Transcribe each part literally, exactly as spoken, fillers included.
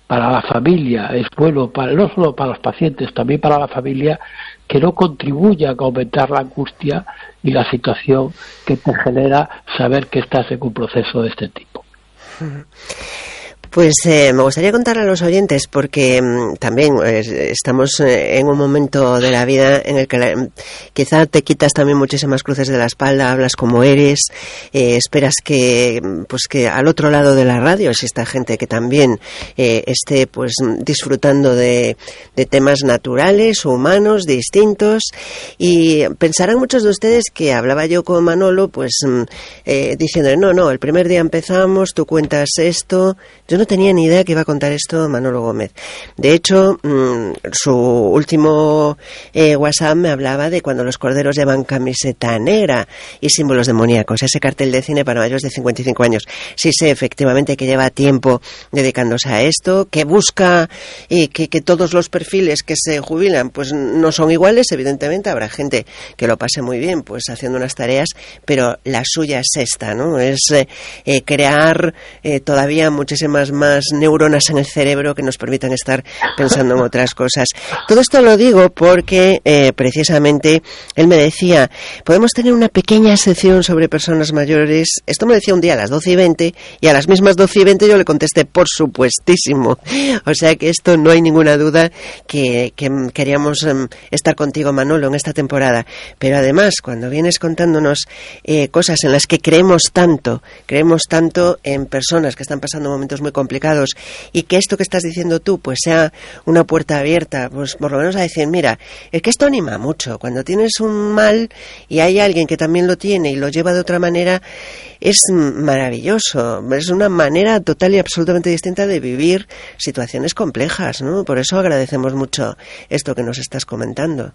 para la familia, es bueno para no solo para los pacientes, también para la familia, que no contribuya a aumentar la angustia y la situación que te genera saber que estás en un proceso de este tipo. Pues eh, me gustaría contar a los oyentes, porque mmm, también eh, estamos eh, en un momento de la vida en el que la, quizá te quitas también muchísimas cruces de la espalda, hablas como eres, eh, esperas que pues que al otro lado de la radio exista gente que también eh, esté pues disfrutando de, de temas naturales, humanos, distintos, y pensarán muchos de ustedes que hablaba yo con Manolo, pues eh, diciendo, no, no, el primer día empezamos, tú cuentas esto. Yo no tenía ni idea que iba a contar esto Manolo Gómez. De hecho, mmm, su último eh, WhatsApp me hablaba de cuando los corderos llevan camiseta negra y símbolos demoníacos, ese cartel de cine para mayores de cincuenta y cinco años. Sí sé, efectivamente, que lleva tiempo dedicándose a esto, que busca eh, que, que todos los perfiles que se jubilan pues no son iguales. Evidentemente habrá gente que lo pase muy bien pues haciendo unas tareas, pero la suya es esta, ¿no? Es eh, eh, crear eh, todavía muchísimas más neuronas en el cerebro que nos permitan estar pensando en otras cosas. Todo esto lo digo porque eh, precisamente él me decía, podemos tener una pequeña sección sobre personas mayores. Esto me decía un día a las doce y veinte, y a las mismas doce y veinte yo le contesté, por supuestísimo. O sea que esto no hay ninguna duda que, que queríamos um, estar contigo, Manolo, en esta temporada. Pero además, cuando vienes contándonos eh, cosas en las que creemos tanto, creemos tanto en personas que están pasando momentos muy complicados, y que esto que estás diciendo tú pues sea una puerta abierta, pues por lo menos a decir, mira, es que esto anima mucho. Cuando tienes un mal y hay alguien que también lo tiene y lo lleva de otra manera, es maravilloso. Es una manera total y absolutamente distinta de vivir situaciones complejas, ¿no? Por eso agradecemos mucho esto que nos estás comentando.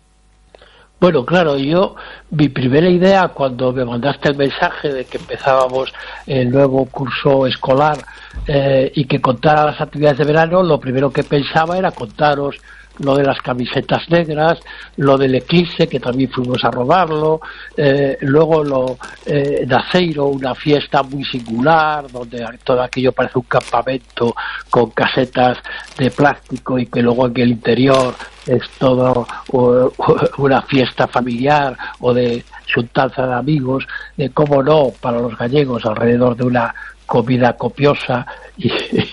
Bueno, claro, yo, mi primera idea cuando me mandaste el mensaje de que empezábamos el nuevo curso escolar eh, y que contara las actividades de verano, lo primero que pensaba era contaros lo de las camisetas negras, lo del eclipse, que también fuimos a rodarlo, eh, luego lo eh, Naceiro, una fiesta muy singular, donde todo aquello parece un campamento con casetas de plástico y que luego en el interior es todo uh, una fiesta familiar o de xuntanza de amigos, eh, cómo no, para los gallegos, alrededor de una comida copiosa y,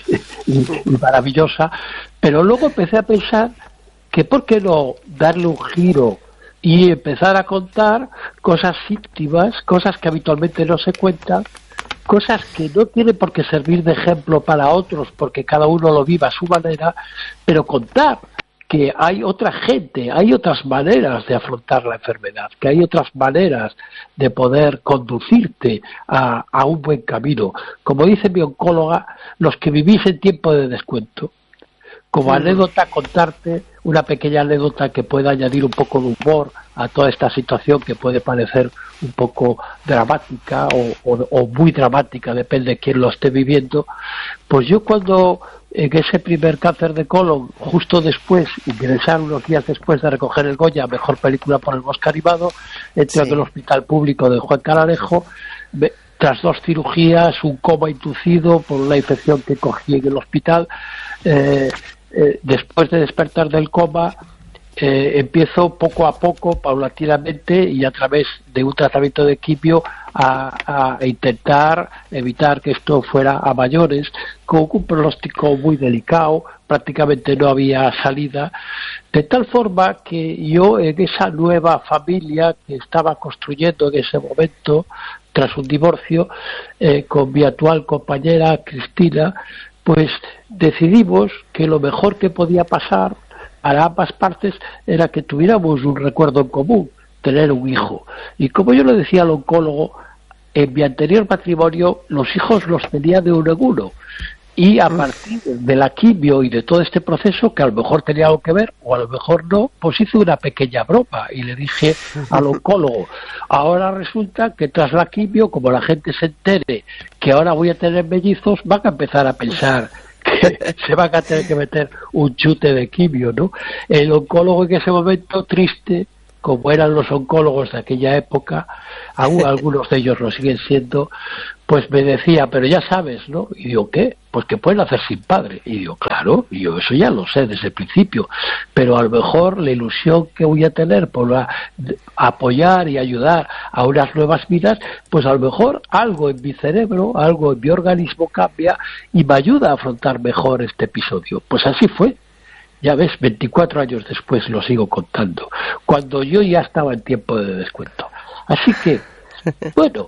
y, y maravillosa. Pero luego empecé a pensar que por qué no darle un giro y empezar a contar cosas íntimas, cosas que habitualmente no se cuentan, cosas que no tienen por qué servir de ejemplo para otros porque cada uno lo viva a su manera, pero contar que hay otra gente, hay otras maneras de afrontar la enfermedad, que hay otras maneras de poder conducirte a, a un buen camino. Como dice mi oncóloga, los que vivís en tiempo de descuento. Como anécdota, contarte una pequeña anécdota que pueda añadir un poco de humor a toda esta situación que puede parecer un poco dramática o, o, o muy dramática, depende de quién lo esté viviendo. Pues yo cuando en ese primer cáncer de colon, justo después, ingresar unos días después de recoger el Goya, mejor película por el Bosque Animado, entré sí. en el hospital público de Juan Canalejo, me, tras dos cirugías, un coma inducido por una infección que cogí en el hospital. Eh, eh, después de despertar del coma, eh, empiezo poco a poco, paulatinamente y a través de un tratamiento de quimio a, a intentar evitar que esto fuera a mayores, con un pronóstico muy delicado. Prácticamente no había salida, de tal forma que yo en esa nueva familia que estaba construyendo en ese momento, tras un divorcio, eh, con mi actual compañera Cristina, pues decidimos que lo mejor que podía pasar para ambas partes era que tuviéramos un recuerdo en común, tener un hijo. Y como yo le decía al oncólogo, en mi anterior matrimonio los hijos los tenía de uno en uno. Y a partir de la quimio y de todo este proceso, que a lo mejor tenía algo que ver, o a lo mejor no, pues hice una pequeña broma y le dije al oncólogo, ahora resulta que tras la quimio, como la gente se entere que ahora voy a tener mellizos, van a empezar a pensar que se van a tener que meter un chute de quimio, ¿no? El oncólogo en ese momento, triste, como eran los oncólogos de aquella época, aún algunos de ellos lo siguen siendo, pues me decía, pero ya sabes, ¿no? Y digo, ¿qué? Pues que pueden hacer sin padre. Y digo, claro, y yo eso ya lo sé desde el principio, pero a lo mejor la ilusión que voy a tener por la, apoyar y ayudar a unas nuevas vidas, pues a lo mejor algo en mi cerebro, algo en mi organismo cambia y me ayuda a afrontar mejor este episodio. Pues así fue. Ya ves, veinticuatro años después lo sigo contando, cuando yo ya estaba en tiempo de descuento. Así que, bueno,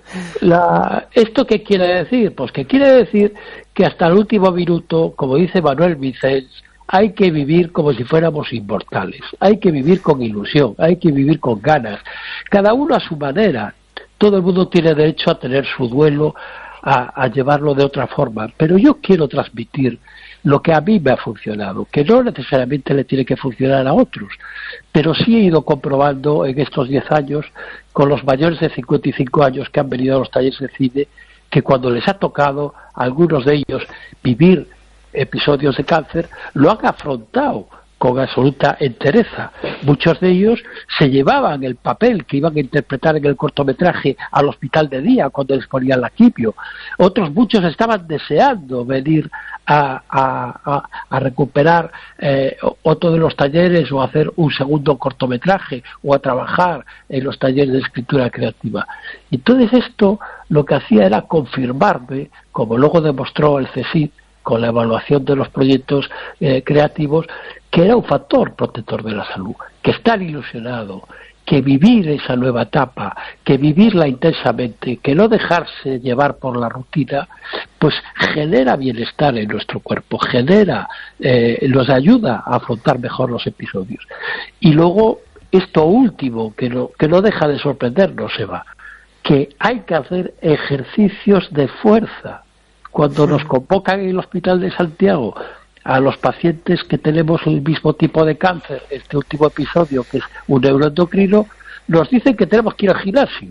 la, ¿esto qué quiere decir? Pues que quiere decir que hasta el último minuto, como dice Manuel Vicens, hay que vivir como si fuéramos inmortales, hay que vivir con ilusión, hay que vivir con ganas, cada uno a su manera. Todo el mundo tiene derecho a tener su duelo, a, a llevarlo de otra forma, pero yo quiero transmitir lo que a mí me ha funcionado, que no necesariamente le tiene que funcionar a otros, pero sí he ido comprobando en estos diez años, con los mayores de cincuenta y cinco años que han venido a los talleres de cine, que cuando les ha tocado a algunos de ellos vivir episodios de cáncer, lo han afrontado con absoluta entereza. Muchos de ellos se llevaban el papel que iban a interpretar en el cortometraje al hospital de día cuando les ponían la quimio. Otros muchos estaban deseando venir a, a, a, a recuperar eh, otro de los talleres o hacer un segundo cortometraje o a trabajar en los talleres de escritura creativa. Y todo esto lo que hacía era confirmarme, como luego demostró el CSIC con la evaluación de los proyectos eh, creativos, que era un factor protector de la salud, que estar ilusionado, que vivir esa nueva etapa, que vivirla intensamente, que no dejarse llevar por la rutina, pues genera bienestar en nuestro cuerpo, genera, eh, nos ayuda a afrontar mejor los episodios. Y luego, esto último, que no, que no deja de sorprendernos, Eva, que hay que hacer ejercicios de fuerza. Cuando nos convocan en el Hospital de Santiago a los pacientes que tenemos el mismo tipo de cáncer, este último episodio, que es un neuroendocrino, nos dicen que tenemos que ir al gimnasio.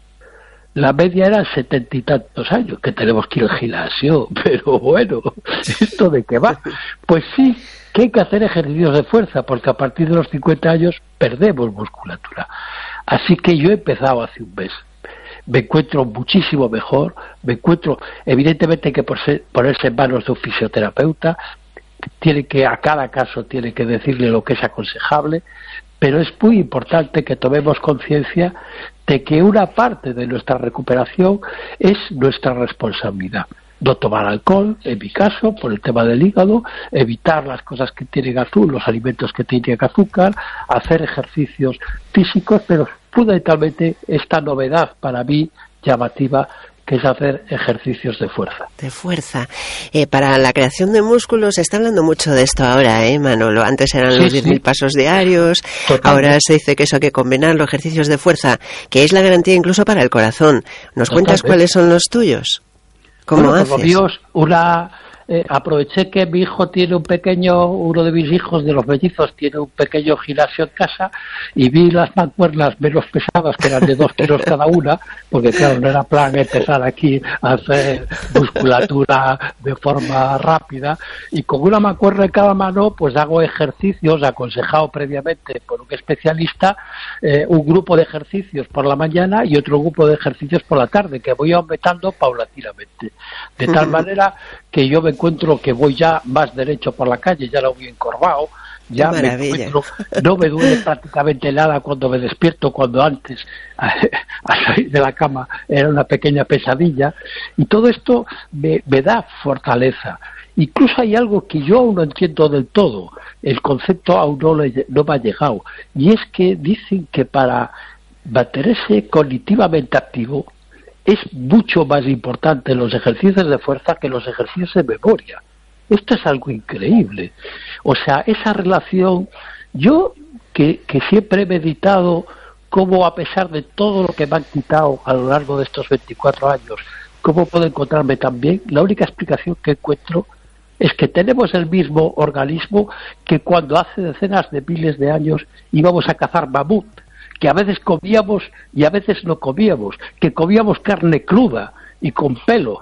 La media era setenta y tantos años, que tenemos que ir al gimnasio, pero bueno, ¿esto de qué va? Pues sí, que hay que hacer ejercicios de fuerza, porque a partir de los cincuenta años perdemos musculatura. Así que yo he empezado hace un mes. Me encuentro muchísimo mejor, me encuentro, evidentemente hay que ponerse en manos de un fisioterapeuta, tiene que, a cada caso tiene que decirle lo que es aconsejable, pero es muy importante que tomemos conciencia de que una parte de nuestra recuperación es nuestra responsabilidad. No tomar alcohol, en mi caso, por el tema del hígado, evitar las cosas que tienen azúcar, los alimentos que tienen azúcar, hacer ejercicios físicos, pero fundamentalmente esta novedad para mí llamativa, que es hacer ejercicios de fuerza. De fuerza. Eh, para la creación de músculos se está hablando mucho de esto ahora, ¿eh, Manolo? Antes eran los sí, diez mil sí. pasos diarios, totalmente. Ahora se dice que eso hay que combinarlo, los ejercicios de fuerza, que es la garantía incluso para el corazón. ¿Nos totalmente. Cuentas cuáles son los tuyos? ¿Cómo bueno, haces? Dios, una... Eh, aproveché que mi hijo tiene un pequeño, uno de mis hijos de los mellizos tiene un pequeño gimnasio en casa y vi las mancuernas menos pesadas, que eran de dos kilos cada una, porque claro, no era plan empezar aquí a hacer musculatura de forma rápida, y con una mancuerna en cada mano pues hago ejercicios aconsejado previamente por un especialista, eh, un grupo de ejercicios por la mañana y otro grupo de ejercicios por la tarde, que voy aumentando paulatinamente, de tal manera que yo me encuentro que voy ya más derecho por la calle, ya lo voy encorvado, ya me encuentro, no me duele prácticamente nada cuando me despierto, cuando antes a, a salir de la cama era una pequeña pesadilla, y todo esto me, me da fortaleza. Incluso hay algo que yo aún no entiendo del todo, el concepto aún no, le, no me ha llegado, y es que dicen que para mantenerse cognitivamente activo es mucho más importante los ejercicios de fuerza que los ejercicios de memoria. Esto es algo increíble. O sea, esa relación, yo que, que siempre he meditado cómo, a pesar de todo lo que me han quitado a lo largo de estos veinticuatro años, cómo puedo encontrarme tan bien, la única explicación que encuentro es que tenemos el mismo organismo que cuando hace decenas de miles de años íbamos a cazar mamut, que a veces comíamos y a veces no comíamos, que comíamos carne cruda y con pelo,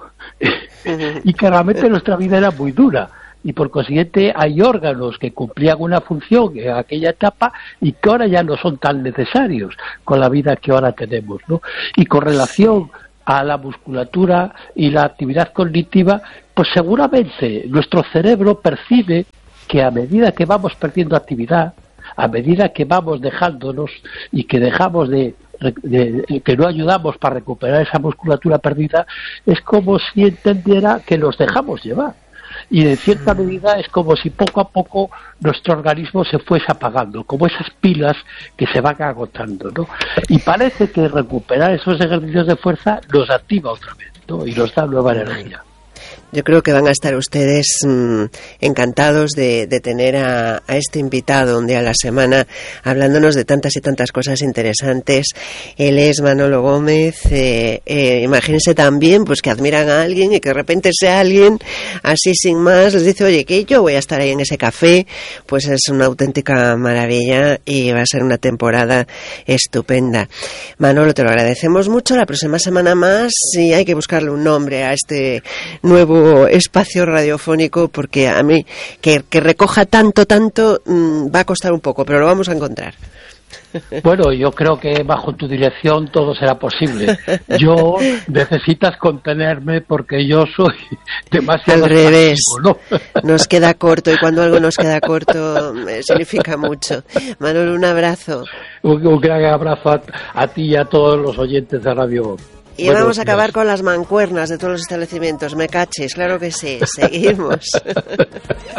y que realmente nuestra vida era muy dura, y por consiguiente hay órganos que cumplían una función en aquella etapa y que ahora ya no son tan necesarios con la vida que ahora tenemos, ¿no? Y con relación a la musculatura y la actividad cognitiva, pues seguramente nuestro cerebro percibe que a medida que vamos perdiendo actividad, a medida que vamos dejándonos y que dejamos de, de, de que no ayudamos para recuperar esa musculatura perdida, es como si entendiera que los dejamos llevar. Y en cierta medida es como si poco a poco nuestro organismo se fuese apagando, como esas pilas que se van agotando, ¿no? Y parece que recuperar esos ejercicios de fuerza los activa otra vez, ¿no? Y nos da nueva energía. Yo creo que van a estar ustedes mmm, encantados de, de tener a, a este invitado un día a la semana hablándonos de tantas y tantas cosas interesantes. Él es Manolo Gómez. Eh, eh, imagínense también pues que admiran a alguien y que de repente sea alguien así sin más les dice, oye, que yo voy a estar ahí en ese café. Pues es una auténtica maravilla y va a ser una temporada estupenda. Manolo, te lo agradecemos mucho. La próxima semana más y hay que buscarle un nombre a este nuevo espacio radiofónico, porque a mí que, que recoja tanto, tanto mmm, va a costar un poco, pero lo vamos a encontrar. Bueno, yo creo que bajo tu dirección todo será posible. Yo necesitas contenerme porque yo soy demasiado... Al revés, pasivo, ¿no? Nos queda corto y cuando algo nos queda corto eh, significa mucho. Manolo, un abrazo. Un, un gran abrazo a, a ti y a todos los oyentes de Radio. Y bueno, vamos a acabar Dios. Con las mancuernas de todos los establecimientos. Me caches, claro que sí. Seguimos.